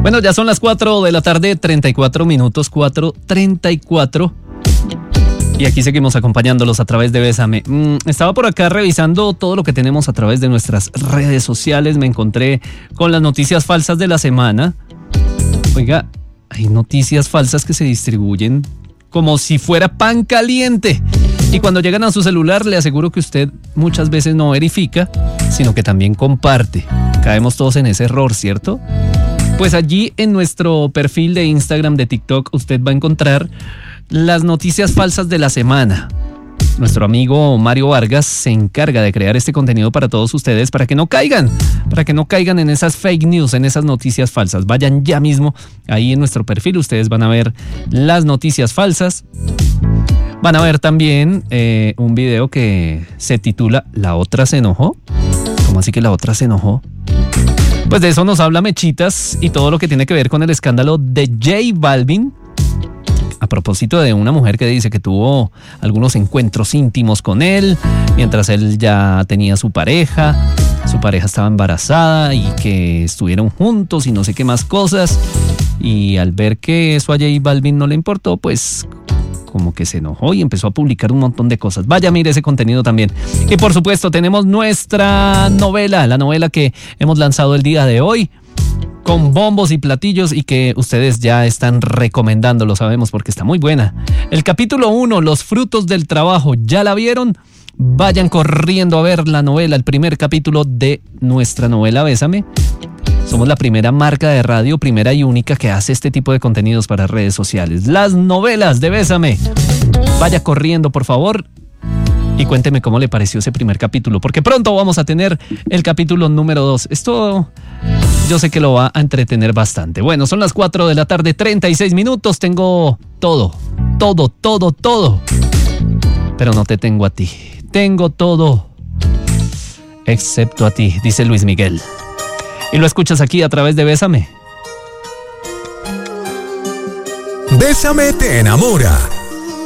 Bueno, ya son las 4 de la tarde, 34 minutos, 4:34. Y aquí seguimos acompañándolos a través de Bésame. Estaba por acá revisando todo lo que tenemos a través de nuestras redes sociales. Me encontré con las noticias falsas de la semana. Oiga, hay noticias falsas que se distribuyen como si fuera pan caliente. Y cuando llegan a su celular, le aseguro que usted muchas veces no verifica, sino que también comparte. Caemos todos en ese error, ¿cierto? Pues allí en nuestro perfil de Instagram, de TikTok, usted va a encontrar las noticias falsas de la semana. Nuestro amigo Mario Vargas se encarga de crear este contenido para todos ustedes, para que no caigan en esas fake news, en esas noticias falsas. Vayan ya mismo ahí en nuestro perfil, ustedes van a ver las noticias falsas. Van a ver también un video que se titula ¿La otra se enojó? ¿Cómo así que la otra se enojó? Pues de eso nos habla Mechitas y todo lo que tiene que ver con el escándalo de J Balvin. A propósito de una mujer que dice que tuvo algunos encuentros íntimos con él, mientras él ya tenía su pareja estaba embarazada y que estuvieron juntos y no sé qué más cosas. Y al ver que eso a J Balvin no le importó, pues como que se enojó y empezó a publicar un montón de cosas. Vaya, mire ese contenido también. Y por supuesto tenemos nuestra novela, la novela que hemos lanzado el día de hoy, con bombos y platillos y que ustedes ya están recomendando, lo sabemos porque está muy buena. El capítulo 1, Los frutos del trabajo, ¿ya la vieron? Vayan corriendo a ver la novela, el primer capítulo de nuestra novela Bésame. Somos la primera marca de radio, primera y única que hace este tipo de contenidos para redes sociales. Las novelas de Bésame. Vaya corriendo, por favor. Y cuénteme cómo le pareció ese primer capítulo, porque pronto vamos a tener el capítulo número 2. Esto yo sé que lo va a entretener bastante. Bueno, son las 4 de la tarde, 36 minutos. Tengo todo. Pero no te tengo a ti. Tengo todo, excepto a ti, dice Luis Miguel. Y lo escuchas aquí a través de Bésame. Bésame te enamora.